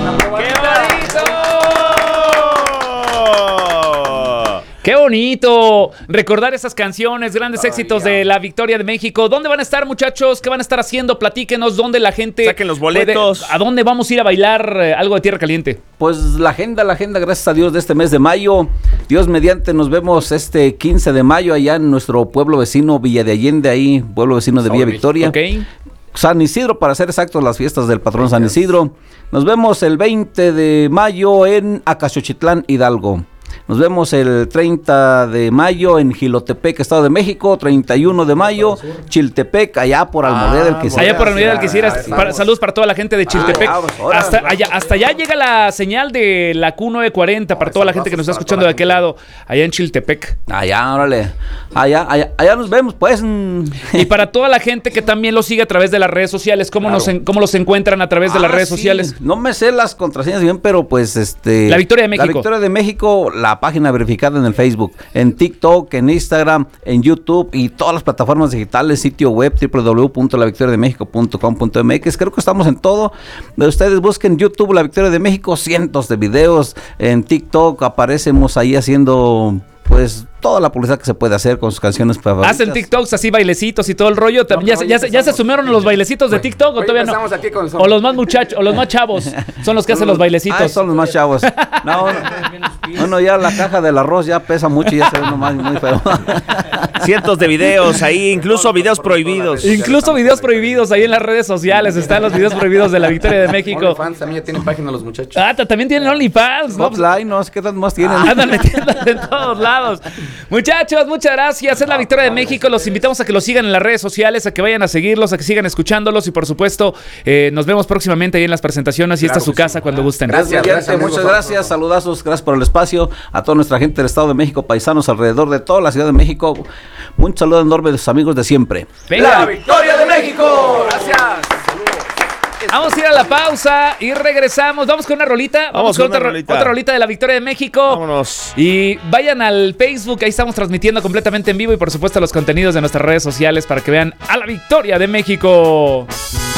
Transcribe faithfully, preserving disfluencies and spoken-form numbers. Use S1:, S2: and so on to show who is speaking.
S1: bonito! ¡Qué bonito! Recordar esas canciones, grandes Ay, éxitos ya. de la Victoria de México. ¿Dónde van a estar, muchachos? ¿Qué van a estar haciendo? Platíquenos dónde la gente...
S2: Saquen los boletos.
S1: Puede, ¿A dónde vamos a ir a bailar eh, algo de Tierra Caliente?
S3: Pues la agenda, la agenda, gracias a Dios, de este mes de mayo. Dios mediante, nos vemos este quince de mayo allá en nuestro pueblo vecino, Villa de Allende, ahí, pueblo vecino de Villa Victoria.
S1: Ok.
S3: San Isidro, para ser exactos, las fiestas del patrón San Isidro. Nos vemos el veinte de mayo en Acaxochitlán, Hidalgo. Nos vemos el treinta de mayo en Jilotepec, Estado de México. treinta y uno de mayo, Chiltepec, allá por Almodé del Quisiera.
S1: Allá por Almodé del Quisiera. Para, saludos para toda la gente de Chiltepec. Ah, hasta, allá, hasta allá llega la señal de la Q novecientos cuarenta para toda la gente que nos está escuchando de aquel lado, allá en Chiltepec.
S3: Allá, órale. Allá, allá, allá nos vemos, pues.
S1: Y para toda la gente que también los sigue a través de las redes sociales, ¿cómo, claro. nos, cómo los encuentran a través de las ah, redes sí. sociales?
S3: No me sé las contraseñas bien, pero pues este...
S1: La Victoria de México.
S3: La Victoria de México, la página verificada en el Facebook, en TikTok, en Instagram, en YouTube y todas las plataformas digitales, sitio web doble u doble u doble u punto la victoria de méxico punto com punto m x. Creo que estamos en todo. Ustedes busquen YouTube La Victoria de México, cientos de videos. En TikTok aparecemos ahí haciendo pues toda la publicidad que se puede hacer con sus canciones favoritas.
S1: Hacen TikToks así, bailecitos y todo el rollo. No, ya, no, ya, ya, ya se sumieron los bailecitos de TikTok o todavía no. Aquí con o los más muchachos, o los más chavos son los que hacen los bailecitos.
S3: Ah, son los más chavos. No, bueno, ya la caja del arroz ya pesa mucho y ya se ve nomás muy feo.
S2: Cientos de videos ahí, incluso videos prohibidos.
S1: Incluso videos prohibidos ahí en las redes sociales. Están los videos prohibidos de la Victoria de México.
S4: OnlyFans también ya tienen página los muchachos.
S1: Ah, también tienen OnlyFans,
S3: ¿no? Hotline, no sé qué tanto más tienen.
S1: Ah, andan metiéndose en todos lados. Muchachos, muchas gracias. Es la Victoria de México. Los invitamos a que los sigan en las redes sociales, a que vayan a seguirlos, a que sigan escuchándolos y por supuesto eh, nos vemos próximamente ahí en las presentaciones y claro, esta es su casa sí. cuando gusten.
S3: Gracias, gracias, muchas gracias. Saludazos, gracias por el espacio a toda nuestra gente del Estado de México, paisanos alrededor de toda la Ciudad de México. Un saludo enorme de los amigos de siempre.
S1: Venga.
S4: La Victoria de México. Gracias.
S1: Vamos a ir a la pausa y regresamos. Vamos con una rolita. Vamos, Vamos con, con otra, rolita. otra rolita de la Victoria de México.
S2: Vámonos.
S1: Y vayan al Facebook, ahí estamos transmitiendo completamente en vivo y por supuesto los contenidos de nuestras redes sociales para que vean a la Victoria de México.